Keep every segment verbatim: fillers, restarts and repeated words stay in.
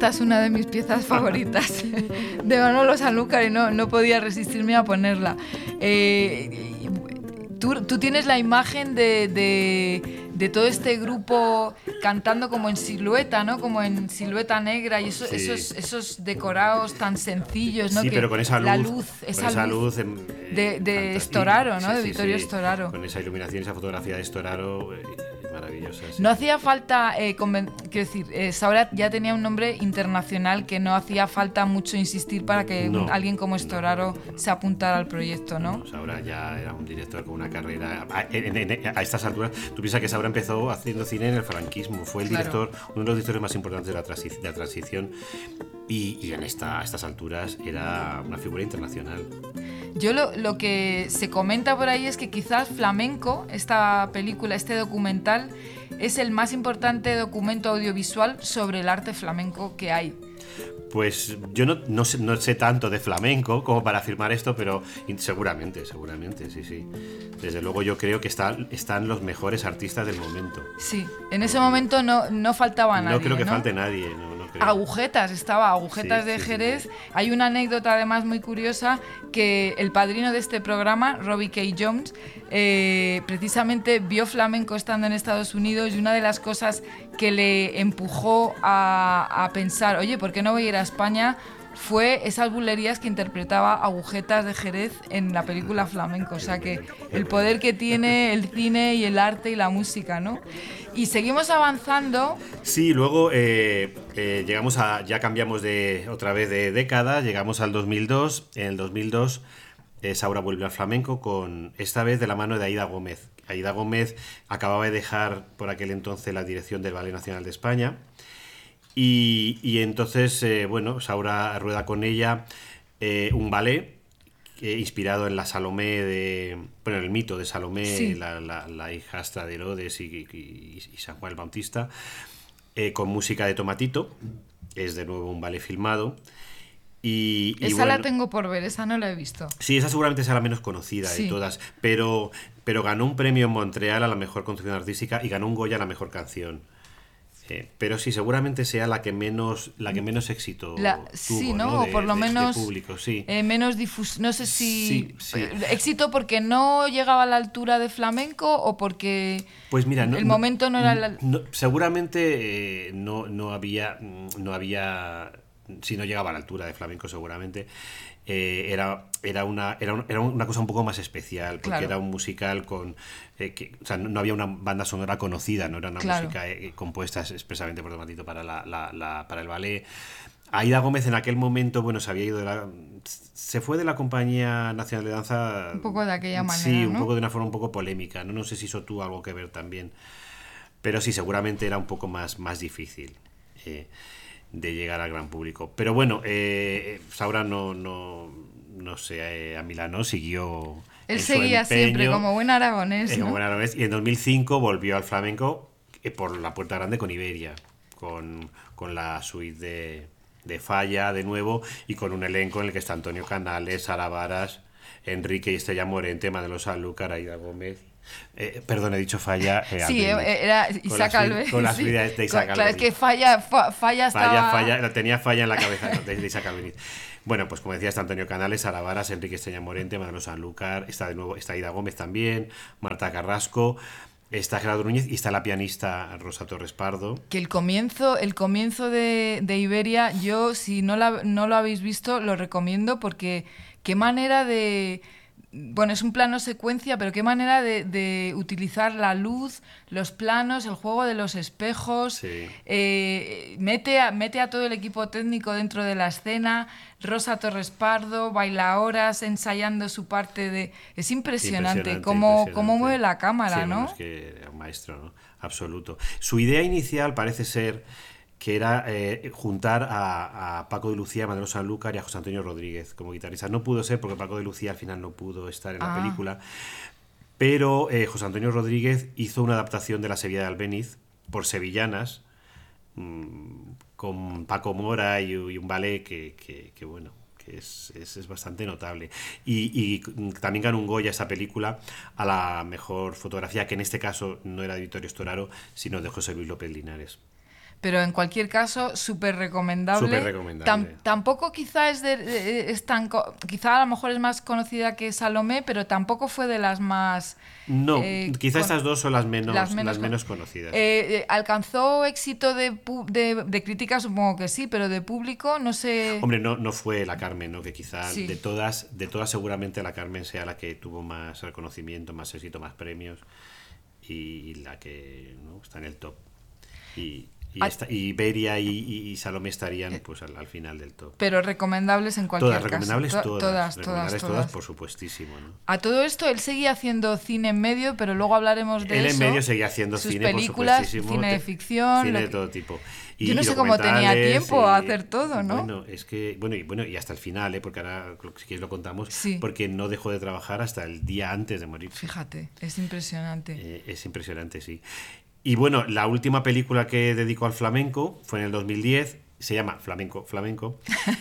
esta es una de mis piezas favoritas de Manolo Sanlúcar y no, no podía resistirme a ponerla. Eh, tú, tú tienes la imagen de, de, de todo este grupo cantando como en silueta, ¿no? Como en silueta negra y eso, sí. esos, esos decorados tan sencillos, ¿no? Sí, que pero con esa luz, la luz, esa con esa luz, luz en, de, de Storaro, ¿no? Sí, de sí, Vittorio sí. Storaro. Con esa iluminación, esa fotografía de Storaro, eh, maravillosa. Sí. No hacía falta, eh, conven- quiero decir, eh, Saura ya tenía un nombre internacional que no hacía falta mucho insistir para que no, un, alguien como Storaro no, no, se apuntara al proyecto, ¿no? no Saura ya era un director con una carrera a, en, en, a estas alturas. Tú piensas que Saura empezó haciendo cine en el franquismo, fue el claro. director, uno de los directores más importantes de la, transi- de la transición y, y en esta, a estas alturas era una figura internacional. Yo lo, lo que se comenta por ahí es que quizás Flamenco, esta película, este documental, es el más importante documento audiovisual sobre el arte flamenco que hay. Pues yo no, no, sé, no sé tanto de flamenco como para afirmar esto, pero seguramente, seguramente, sí, sí. Desde luego yo creo que está, están los mejores artistas del momento. Sí, en ese momento no, no faltaba nadie. No creo que ¿no? falte nadie, no, no creo. Agujetas, estaba Agujetas sí, de sí, Jerez. Sí, sí. Hay una anécdota además muy curiosa que el padrino de este programa, Robbie K. Jones, eh, precisamente vio flamenco estando en Estados Unidos y una de las cosas que le empujó a, a pensar, oye, ¿por qué no voy a ir a España? Fue esas bulerías que interpretaba Agujetas de Jerez en la película Flamenco. O sea que el poder que tiene el cine y el arte y la música, ¿no? Y seguimos avanzando. Sí, luego eh, eh, llegamos a, ya cambiamos de otra vez de década, llegamos al dos mil dos. En el dos mil dos eh, Saura vuelve al flamenco con, esta vez de la mano de Aída Gómez. Aída Gómez acababa de dejar por aquel entonces la dirección del Ballet Nacional de España. Y, y entonces, eh, bueno, Saura rueda con ella eh, un ballet eh, inspirado en la Salomé de... Bueno, el mito de Salomé, sí. la, la, la hijastra de Herodes y, y, y San Juan el Bautista, eh, con música de Tomatito. Es de nuevo un ballet filmado. Y, y esa bueno, la tengo por ver, esa no la he visto. Sí, esa seguramente será la menos conocida sí. de todas, pero, pero ganó un premio en Montreal a la mejor conducción artística y ganó un Goya a la mejor canción. Eh, pero sí, seguramente sea la que menos la que menos éxito la, tuvo, sí, ¿no? ¿no? De, o por lo de, menos de público, sí. eh, menos difusión. No sé si sí, sí. Eh, éxito porque no llegaba a la altura de flamenco o porque pues mira, no, el momento no, no era la... no, seguramente eh, no no había no había si no llegaba a la altura de flamenco seguramente. Eh, era, era, una, era, un, era una cosa un poco más especial, porque claro. era un musical con... Eh, que, o sea, no, no había una banda sonora conocida, no era una claro. música eh, compuesta expresamente por Tomatito para, la, la, la, para el ballet. Aída Gómez en aquel momento, bueno, se había ido de la... Se fue de la Compañía Nacional de Danza... Un poco de aquella manera, Sí, un ¿no? poco de una forma un poco polémica, ¿no? No sé si eso tuvo algo que ver también. Pero sí, seguramente era un poco más, más difícil. Eh, de llegar al gran público. Pero bueno, eh, Saura no, no, no sé, eh, a Milano siguió. Él seguía empeño, siempre como buen aragonés. Eh, ¿no? Como buen aragonés. Y en dos mil cinco volvió al flamenco eh, por la Puerta Grande con Iberia, con, con la suite de, de Falla de nuevo y con un elenco en el que está Antonio Canales, Sara Varas, Enrique y Estrella Morente, Manolo Sanlúcar, Aída Gómez. Eh, perdón, he dicho Falla. Eh, sí, Albeniz, era Isaac Albeniz. Con las sí. vidas de Isaac Albeniz. Claro, es que Falla, fa, Falla estaba... Falla, Falla, tenía Falla en la cabeza de Isaac Albeniz. Bueno, pues como decía, está Antonio Canales, Sara Varas, Enrique Estrella Morente, Manolo Sanlúcar, está de nuevo, está Aída Gómez también, Marta Carrasco, está Gerardo Núñez y está la pianista Rosa Torres Pardo. Que el comienzo, el comienzo de, de Iberia, yo si no, la, no lo habéis visto, lo recomiendo porque qué manera de... Bueno, es un plano secuencia, pero qué manera de, de utilizar la luz, los planos, el juego de los espejos. Sí. Eh, mete, a, mete a todo el equipo técnico dentro de la escena. Rosa Torres Pardo, bailaoras, ensayando su parte de... Es impresionante, impresionante cómo, impresionante. cómo mueve la cámara, sí, ¿no? no es que era un maestro, ¿no? Absoluto. Su idea inicial parece ser que era eh, juntar a, a Paco de Lucía, a Manolo Sanlúcar y a José Antonio Rodríguez como guitarristas. No pudo ser porque Paco de Lucía al final no pudo estar en la ah. película, pero eh, José Antonio Rodríguez hizo una adaptación de La Sevilla de Albeniz por sevillanas, mmm, con Paco Mora y, y un ballet que, que, que bueno, que es, es, es bastante notable. Y, y también ganó un Goya esa película a la mejor fotografía, que en este caso no era de Vittorio Storaro, sino de José Luis López Linares. Pero en cualquier caso, súper recomendable. Súper recomendable. Tam- tampoco quizá es, de, de- es tan... co- Quizá a lo mejor es más conocida que Salomé, pero tampoco fue de las más... No, eh, quizá con- estas dos son las menos, las las menos menos, con- conocidas. Eh, eh, ¿Alcanzó éxito de, pu- de, de crítica? Supongo que sí, pero de público no sé... Hombre, no, no fue la Carmen, ¿no? Que quizá Sí. de todas, de todas seguramente la Carmen sea la que tuvo más reconocimiento, más éxito, más premios y la que, ¿no?, está en el top. Y, y, Ah. esta- y Beria y, y- y Salomé estarían pues al, al final del top. Pero recomendables en cualquier Todas, recomendables caso. To- todas. todas, recomendables todas, todas, todas. por supuestísimo, ¿no? A todo esto, él seguía haciendo cine en medio, pero luego hablaremos de Él eso. en medio seguía haciendo Sus cine, películas, por supuestísimo. cine de te- ficción. Cine lo de que- todo tipo. Yo no sé cómo tenía documentales tiempo a hacer todo, ¿no? Bueno, es que, bueno, y bueno, y hasta el final, ¿eh? Porque ahora, si quieres, lo contamos, Sí. porque no dejó de trabajar hasta el día antes de morir. Fíjate, es impresionante. Eh, es impresionante, sí. Y bueno, la última película que dedicó al flamenco fue en el dos mil diez, se llama Flamenco, Flamenco,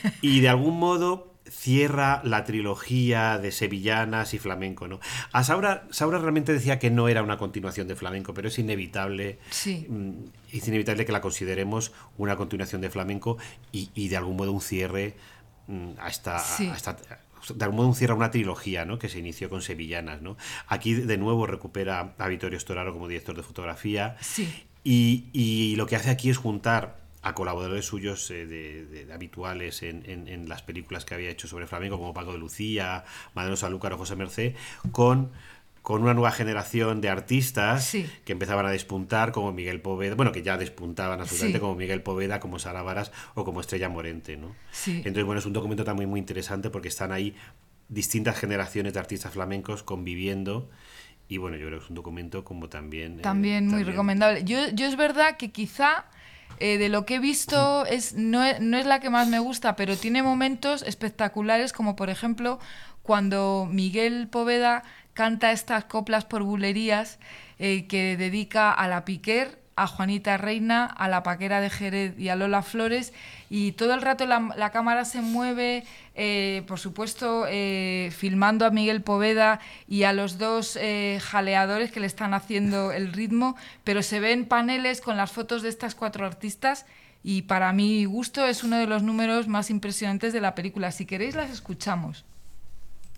y de algún modo cierra la trilogía de sevillanas y flamenco, ¿no? A Saura, Saura realmente decía que no era una continuación de flamenco, pero es inevitable, Sí. mm, es inevitable que la consideremos una continuación de flamenco y, y de algún modo un cierre mm, a esta... Sí. a esta de algún modo un cierre a una trilogía, ¿no?, que se inició con Sevillanas, ¿no? Aquí de nuevo recupera a Vittorio Storaro como director de fotografía Sí. y, y lo que hace aquí es juntar a colaboradores suyos eh, de, de- de habituales en, en- en las películas que había hecho sobre flamenco, como Paco de Lucía, Manuel Sanlúcar o José Mercé, con, con una nueva generación de artistas Sí. que empezaban a despuntar, como Miguel Poveda, bueno, que ya despuntaban absolutamente, Sí. como Miguel Poveda, como Sara Varas o como Estrella Morente, ¿no? Sí. Entonces, bueno, es un documento también muy interesante porque están ahí distintas generaciones de artistas flamencos conviviendo y bueno, yo creo que es un documento como también... eh, También muy también- recomendable. Yo, yo es verdad que quizá eh, de lo que he visto es, no, es, no es la que más me gusta, pero tiene momentos espectaculares, como por ejemplo cuando Miguel Poveda canta estas coplas por bulerías eh, que dedica a la Piquer, a Juanita Reina, a la Paquera de Jerez y a Lola Flores, y todo el rato la, la cámara se mueve, eh, por supuesto, eh, filmando a Miguel Poveda y a los dos eh, jaleadores que le están haciendo el ritmo, pero se ven paneles con las fotos de estas cuatro artistas y para mi gusto es uno de los números más impresionantes de la película. Si queréis las escuchamos.